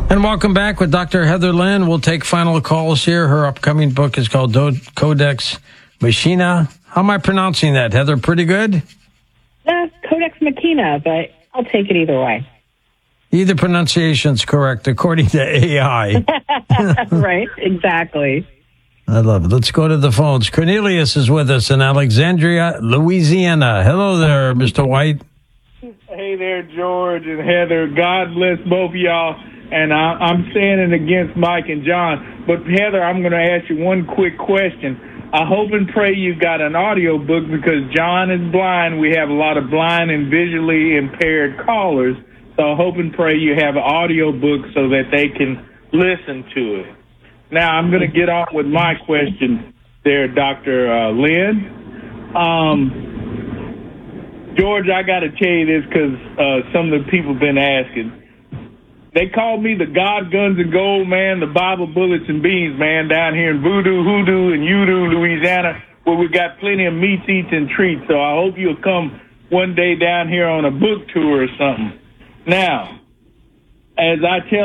And welcome back with Dr. Heather Lynn. We'll take final calls here. Her upcoming book is called Codex Machina. How am I pronouncing that, Heather? Pretty good? Codex Machina, but I'll take it either way. Either pronunciation's correct, according to AI. Right, exactly. I love it. Let's go to the phones. Cornelius is with us in Alexandria, Louisiana. Hello there, Mr. White. Hey there, George and Heather. God bless both of y'all. And I'm saying it against Mike and John. But, Heather, I'm going to ask you one quick question. I hope and pray you got an audio book because John is blind. We have a lot of blind and visually impaired callers. So I hope and pray you have an audio book so that they can listen to it. Now, I'm going to get on with my question there, Dr. Lynn. George, I got to tell you this because some of the people have been asking. They called me the God, Guns, and Gold man, the Bible, Bullets, and Beans man down here in Voodoo, Hoodoo, and Udo, Louisiana, where we got plenty of meats, eats, and treats. So I hope you'll come one day down here on a book tour or something. Now, as I tell